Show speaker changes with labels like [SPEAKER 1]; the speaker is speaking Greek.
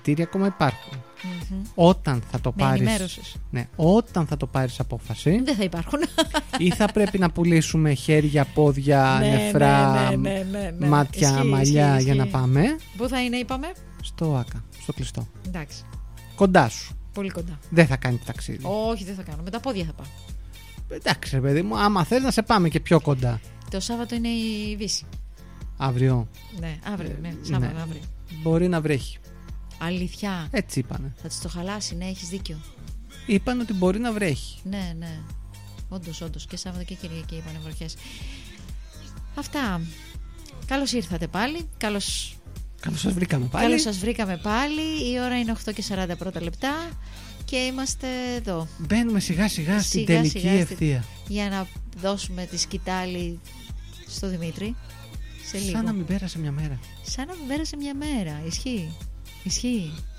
[SPEAKER 1] εισιτήρια ακόμα υπάρχουν. Όταν θα το πάρεις. Ναι, όταν θα το πάρεις απόφαση.
[SPEAKER 2] Δεν θα υπάρχουν.
[SPEAKER 1] Ή θα πρέπει να πουλήσουμε χέρια, πόδια, νεφρά, μάτια, μαλλιά για να πάμε.
[SPEAKER 2] Πού θα είναι, είπαμε?
[SPEAKER 1] Στο ΆΚΑ, στο κλειστό.
[SPEAKER 2] Εντάξει.
[SPEAKER 1] Κοντά σου.
[SPEAKER 2] Πολύ κοντά.
[SPEAKER 1] Δεν θα κάνει ταξίδι.
[SPEAKER 2] Όχι, δεν θα κάνω. Με τα πόδια θα πάω.
[SPEAKER 1] Εντάξει, ρε παιδί μου, άμα θέλεις να σε πάμε και πιο κοντά.
[SPEAKER 2] Το Σάββατο είναι η Βύση.
[SPEAKER 1] Αύριο.
[SPEAKER 2] Ναι, αύριο. Σάββατο,
[SPEAKER 1] ναι.
[SPEAKER 2] αύριο.
[SPEAKER 1] Μπορεί να βρέχει.
[SPEAKER 2] Αλήθεια.
[SPEAKER 1] Έτσι είπανε.
[SPEAKER 2] Θα της το χαλάσει, ναι, έχεις δίκιο.
[SPEAKER 1] Είπαν ότι μπορεί να βρέχει.
[SPEAKER 2] Ναι. Όντως. Και Σάββατο και Κυριακή είπανε βροχές. Αυτά. Καλώς ήρθατε πάλι. Καλώς
[SPEAKER 1] σας βρήκαμε πάλι.
[SPEAKER 2] Η ώρα είναι 8:40 λεπτά. Και είμαστε εδώ.
[SPEAKER 1] Μπαίνουμε σιγά σιγά στην τελική ευθεία.
[SPEAKER 2] Για να δώσουμε τη σκητάλη στο Δημήτρη.
[SPEAKER 1] Σαν να μην πέρασε μια μέρα.
[SPEAKER 2] Ισχύει.